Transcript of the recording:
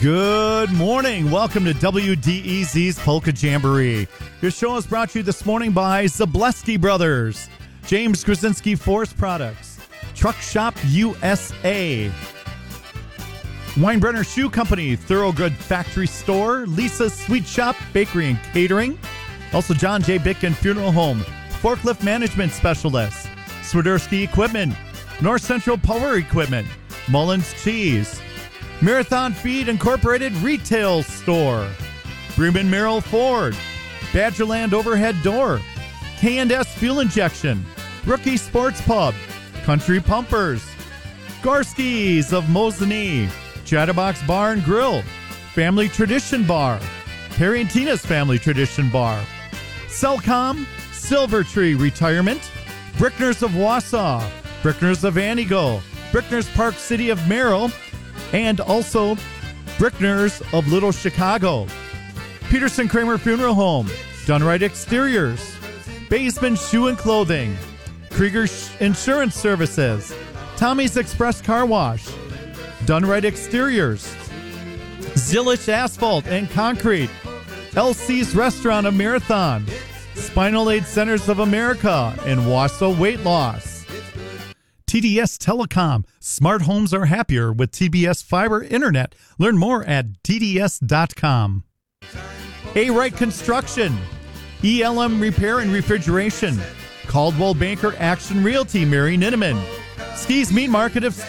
Good morning. Welcome to WDEZ's Polka Jamboree. Your show is brought to you this morning by Zableski Brothers, James Krasinski Forest Products, Truck Shop USA, Weinbrenner Shoe Company, Thorogood Factory Store, Lisa's Sweet Shop, Bakery and Catering, also John J. Bitkin Funeral Home, Forklift Management Specialist, Swiderski Equipment, North Central Power Equipment, Mullins Cheese, Marathon Feed Incorporated Retail Store, Bremen Merrill Ford, Badgerland Overhead Door, K&S Fuel Injection, Rookie Sports Pub, Country Pumpers, Gorski's of Mosinee, Chatterbox Bar and Grill, Family Tradition Bar, Perry and Tina's Family Tradition Bar, Cellcom, Silver Tree Retirement, Brickners of Wausau, Brickners of Anigo, Brickners Park City of Merrill, and also Brickners of Little Chicago, Peterson Kramer Funeral Home, Dunright Exteriors, Baseman Shoe and Clothing, Krieger Insurance Services, Tommy's Express Car Wash, Dunright Exteriors, Zillich Asphalt and Concrete, LC's Restaurant of Marathon, Spinal Aid Centers of America, and Wausau Weight Loss. TDS Telecom. Smart homes are happier with TBS Fiber Internet. Learn more at TDS.com. A-Wright Construction, ELM Repair and Refrigeration, Caldwell Banker Action Realty, Mary Ninneman, Ski's Meat Market of